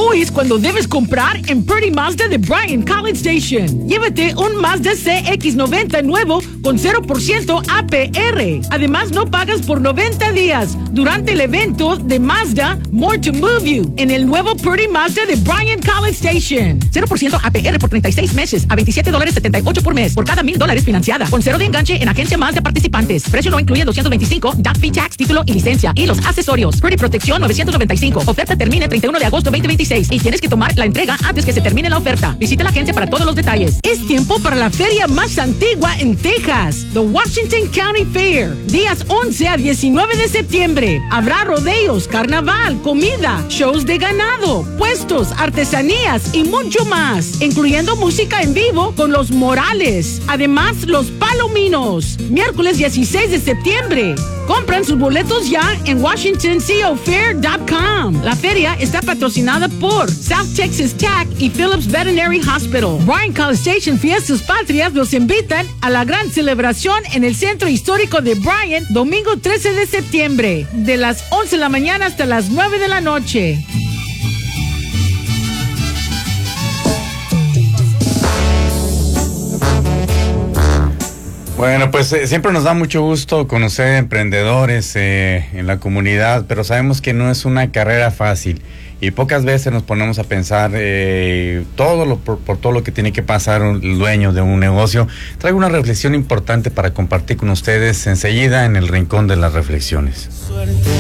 Hoy es cuando debes comprar en Purdy Mazda de Bryan College Station. Llévate un Mazda CX-90 nuevo con 0% APR. Además, no pagas por 90 días durante el evento de Mazda More to Move You en el nuevo Purdy Mazda de Bryan College Station. 0% APR por 36 meses a $27.78 por mes por cada $1,000 financiada. Con 0 de enganche en agencia Mazda participantes. Precio no incluye 225, DAC fee tax, título y licencia y los accesorios. Purdy Protección 995. Oferta termina el 31 de agosto 2026 y tienes que tomar la entrega antes que se termine la oferta. Visita la agencia para todos los detalles. Es tiempo para la feria más antigua en Texas, The Washington County Fair. Días 11 a 19 de septiembre. Habrá rodeos, carnaval, comida, shows de ganado, puestos, artesanías y mucho más, incluyendo música en vivo con los Morales. Además, los Palominos. Miércoles 16 de septiembre. Compran sus boletos ya en WashingtonCOFair.com. La feria está patrocinada por South Texas TAC y Phillips Veterinary Hospital. Bryan College Station Fiestas Patrias los invitan a la gran celebración en el Centro Histórico de Bryan, domingo 13 de septiembre, de las 11 de la mañana hasta las 9 de la noche. Bueno, pues siempre nos da mucho gusto conocer emprendedores en la comunidad, pero sabemos que no es una carrera fácil y pocas veces nos ponemos a pensar por todo lo que tiene que pasar el dueño de un negocio. Traigo una reflexión importante para compartir con ustedes enseguida en el Rincón de las Reflexiones.